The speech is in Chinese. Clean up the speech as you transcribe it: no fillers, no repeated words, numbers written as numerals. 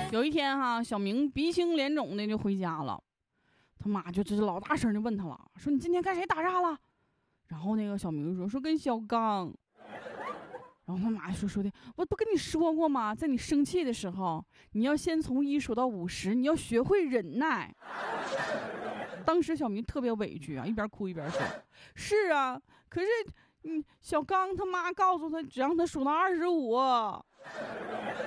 有一天哈，小明鼻青脸肿的就回家了，他妈就老大声的问他了，说你今天跟谁打架了？然后那个小明说跟小刚。然后他妈说的，我不跟你说过吗？在你生气的时候，你要先从1数到50，你要学会忍耐。当时小明特别委屈啊，一边哭一边说：“是啊，可是小刚他妈告诉他，只让他数到25。”